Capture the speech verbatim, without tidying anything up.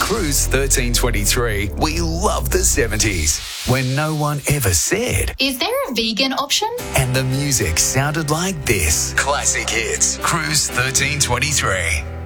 Cruise thirteen twenty-three, we love the seventies, when no one ever said, "Is there a vegan option?" And the music sounded like this. Classic hits. Cruise thirteen twenty-three.